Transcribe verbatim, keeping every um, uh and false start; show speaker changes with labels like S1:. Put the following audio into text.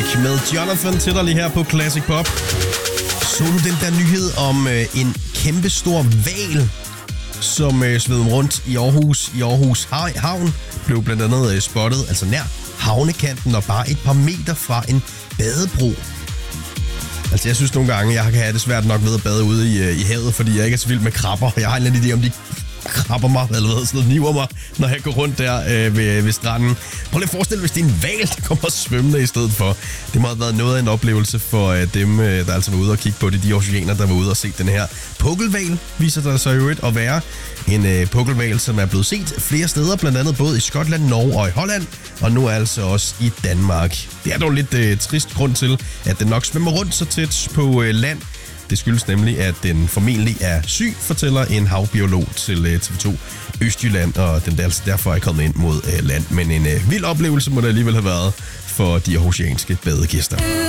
S1: Music med Jonathan til dig lige her på Classic Pop. Så du den der nyhed om øh, en kæmpestor hval, som øh, sved rundt i Aarhus, i Aarhus Havn, blev blandt andet øh, spottet, altså nær havnekanten og bare et par meter fra en badebro. Altså jeg synes nogle gange, jeg kan have det svært nok ved at bade ude i, øh, i havet, fordi jeg ikke er så vild med krabber. Jeg har en eller anden idé om, de krabber mig, eller hvad, sådan noget, niver mig, når jeg går rundt der øh, ved, ved stranden. Prøv lige at forestille, hvis det er en hval, der kommer svømmende i stedet for. Det må have været noget af en oplevelse for øh, dem, øh, der altså var ude og kigge på det. De oceaner, der var ude og se den her pukkelhval, viser der sig jo at være. En øh, pukkelhval, som er blevet set flere steder, blandt andet både i Skotland, Norge og i Holland, og nu altså også i Danmark. Det er dog lidt øh, trist grund til, at den nok svømmer rundt så tæt på øh, land. Det skyldes nemlig, at den formentlig er syg, fortæller en havbiolog til øh, T V to Østjylland, og den der altså derfor er kommet ind mod øh, land. Men en øh, vild oplevelse må det alligevel have været for de aarhusianske badegæster.